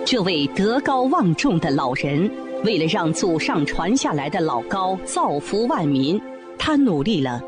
这位德高望重的老人，为了让祖上传下来的老高造福万民，他努力了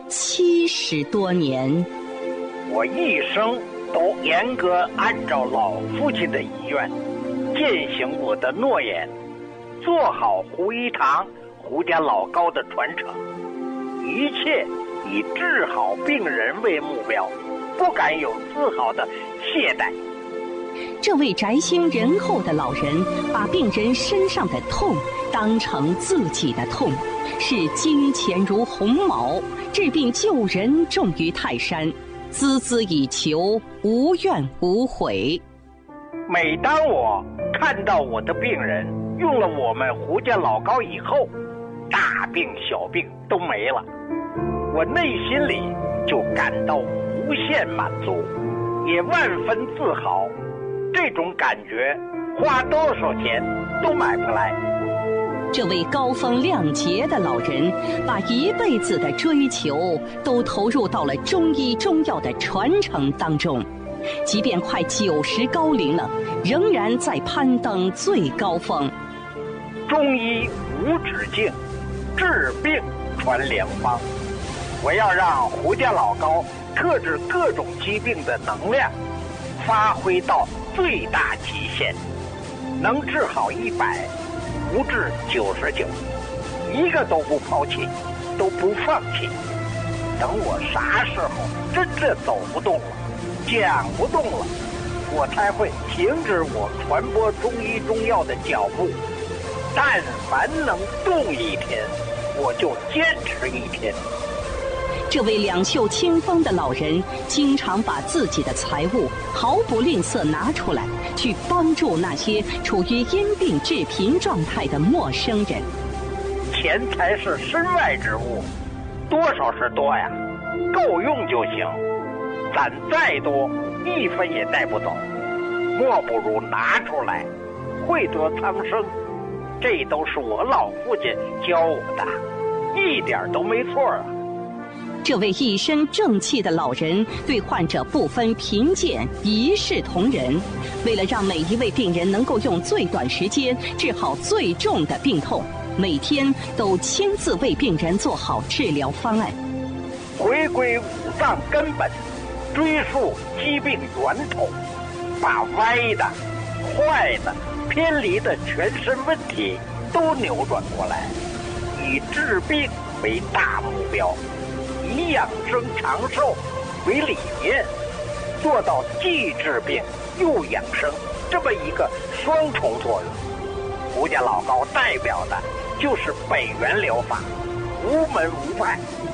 70多年。 我一生都严格按照老父亲的遗愿，践行我的诺言，做好胡一堂胡家老高的传承，一切以治好病人为目标，不敢有丝毫的懈怠。 这位宅心仁厚的老人，把病人身上的痛当成自己的痛，视金钱如鸿毛，治病救人重于泰山，孜孜以求，无怨无悔。 每当我看到我的病人用了我们胡家老高以后，大病小病都没了，我内心里就感到无限满足，也万分自豪。这种感觉花多少钱都买不来。 这位高风亮节的老人，把一辈子的追求都投入到了中医中药的传承当中，即便快90高龄了，仍然在攀登最高峰。 中医无止境，治病传良方。我要让胡家老高克制各种疾病的能量发挥到最大极限，能治好100，不治99，一个都不抛弃，都不放弃。等我啥时候真的走不动了，讲不动了，我才会停止我传播中医中药的脚步。但凡能动一天，我就坚持1天。 这位两袖清风的老人，经常把自己的财物毫不吝啬拿出来，去帮助那些处于因病致贫状态的陌生人。 钱财是身外之物，多少是多呀，够用就行。攒再多，1分也带不走，莫不如拿出来，惠泽苍生。这都是我老父亲教我的，一点都没错啊。 这位一身正气的老人对患者不分贫贱，一视同仁。为了让每一位病人能够用最短时间治好最重的病痛，每天都亲自为病人做好治疗方案。 回归五脏根本，追溯疾病源头，把歪的、坏的、偏离的全身问题都扭转过来，以治病为大目标，以养生长寿为理念，做到既治病又养生这么一个双重作用。胡家老高代表的就是北元疗法，无门无派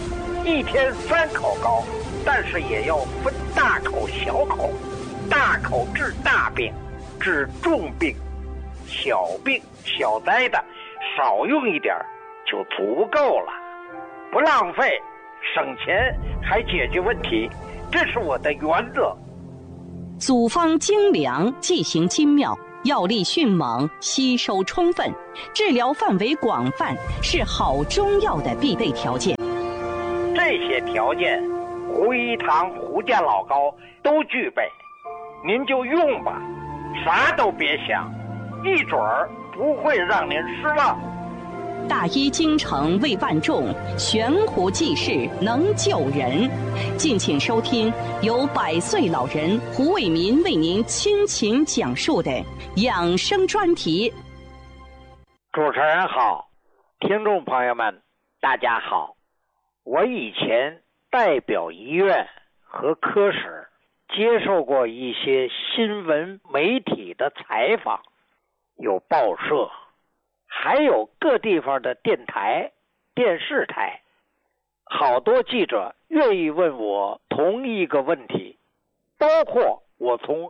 ，1天3口膏，但是也要分大口小口，大口治大病，治重病，小病小灾的少用一点就足够了，不浪费，省钱还解决问题，这是我的原则。 组方精良，剂型精妙，药力迅猛，吸收充分，治疗范围广泛，是好中药的必备条件。 这些条件，胡一堂胡家老高都具备，您就用吧，啥都别想，一准儿不会让您失望。 大医精诚为万众，悬壶济世能救人。敬请收听由100岁老人胡卫民为您倾情讲述的养生专题。 主持人好，听众朋友们大家好。我以前代表医院和科室接受过一些新闻媒体的采访，有报社，还有各地方的电台、电视台，好多记者愿意问我同一个问题，包括我从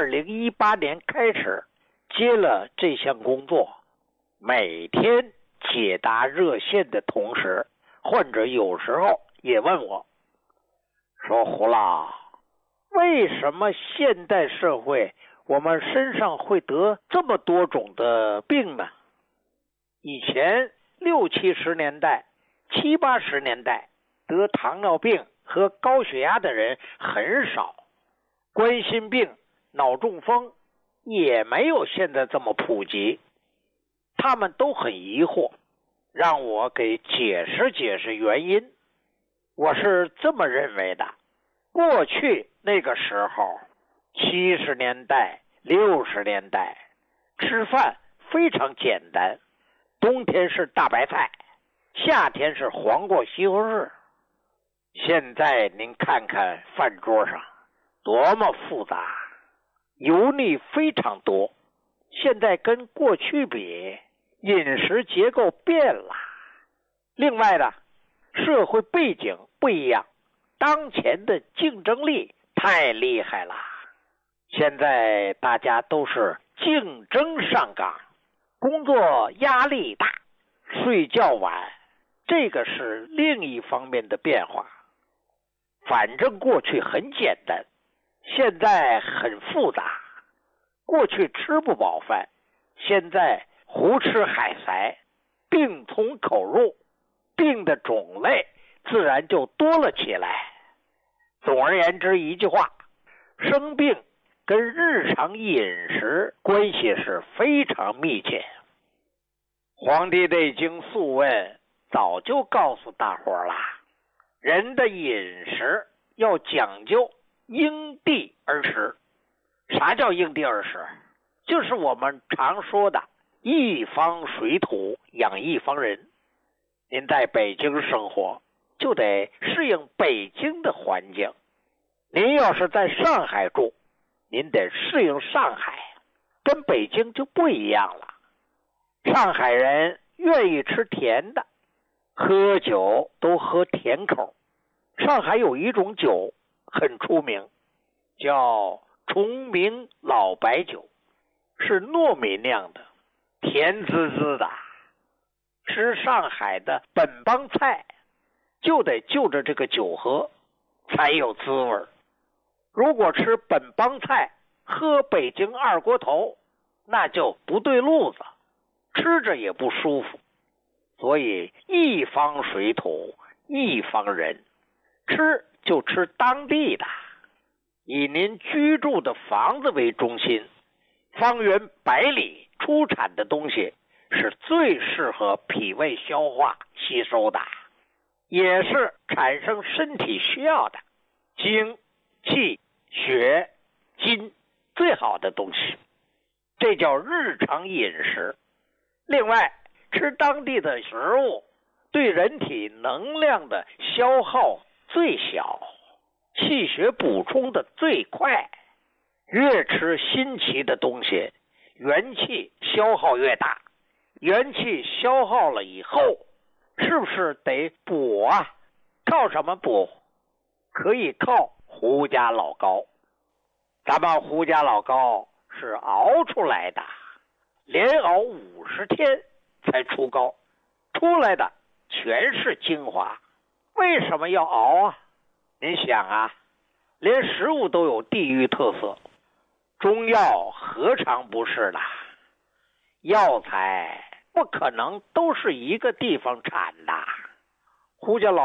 2018年开始接了这项工作，每天解答热线的同时，患者有时候也问我，说胡老，为什么现代社会我们身上会得这么多种的病呢？以前60、70年代、70、80年代得糖尿病和高血压的人很少，冠心病、脑中风、 也没有现在这么普及。他们都很疑惑，让我给解释解释原因。我是这么认为的，过去那个时候70年代60年代吃饭非常简单，冬天是大白菜，夏天是黄瓜西红柿。现在您看看饭桌上多么复杂，油腻非常多。现在跟过去比，饮食结构变了。另外呢，社会背景不一样，当前的竞争力太厉害了。现在大家都是竞争上岗，工作压力大，睡觉晚，这个是另一方面的变化。反正过去很简单，现在很复杂。过去吃不饱饭，现在胡吃海塞，病从口入，病的种类自然就多了起来。总而言之一句话，生病跟日常饮食关系是非常密切。《黄帝内经·素问》早就告诉大伙了，人的饮食要讲究因地而食。啥叫因地而食？就是我们常说的一方水土养一方人。您在北京生活，就得适应北京的环境。您要是在上海住，您得适应上海，跟北京就不一样了。上海人愿意吃甜的，喝酒都喝甜口。上海有一种酒很出名，叫崇明老白酒，是糯米酿的，甜滋滋的。吃上海的本帮菜，就得就着这个酒喝，才有滋味。如果吃本帮菜，喝北京二锅头，那就不对路子，吃着也不舒服。所以一方水土一方人，吃就吃当地的，以您居住的房子为中心，方圆100里出产的东西是最适合脾胃消化吸收的，也是产生身体需要的精气血金最好的东西，这叫日常饮食。另外，吃当地的食物对人体能量的消耗最小，气血补充的最快。越吃新奇的东西，元气消耗越大。元气消耗了以后，是不是得补啊？靠什么补？可以靠胡家老膏。咱们胡家老膏是熬出来的，连熬50天才出膏，出来的全是精华。为什么要熬啊？您想啊，连食物都有地域特色，中药何尝不是呢？药材不可能都是一个地方产的。胡家老